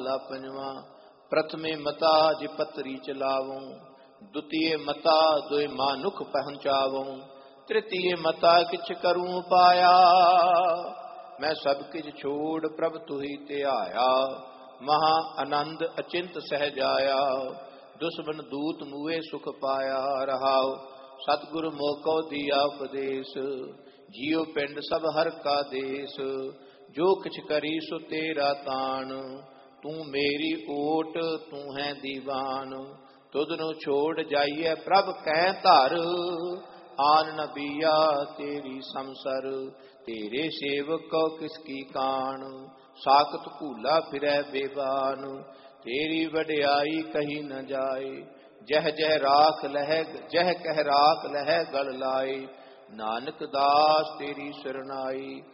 आधा पंजवा। प्रथमे मता जिपतरी चलावूं, द्वितीय मता दोय मानुख पहुंचावूं, तृतीय मता किछ करूं पाया। मैं सब किछ छोड़ प्रभ तुही ते आया, महा आनंद अचिंत सहजाया। दुश्मन दूत मुए सुख पाया रहाओ, सतगुरु मोको दिया उपदेश। जियो पिंड सब हर का देश, जो किछ करी सो तेरा तान। तू मेरी ओट तू है दीवान, तुधनु छोड़ जाइए प्रभ कै धर। आन न बिया तेरी समसर, तेरे सेवक को किसकी कान। साकत भूला फिरै बेबान, तेरी वड्याई कही न जाए। जह जह राख लह जह कह राख लह गल लाए, नानक दास तेरी शरणाई।